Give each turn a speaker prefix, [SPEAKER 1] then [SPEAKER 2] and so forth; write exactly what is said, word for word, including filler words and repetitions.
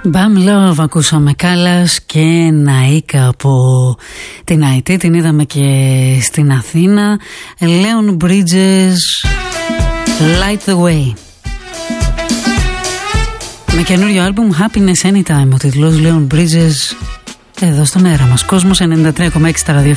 [SPEAKER 1] Bam Love ακούσαμε, Κάλλας και Ναΐκα από την Αϊτή, την είδαμε και στην Αθήνα. Leon Bridges, Light the Way. Με καινούριο άλμπουμ Happiness Anytime, ο τίτλος Leon Bridges, εδώ στον αέρα μας. Κόσμος ενενήντα τρία κόμμα έξι στα ραδιοφωνία.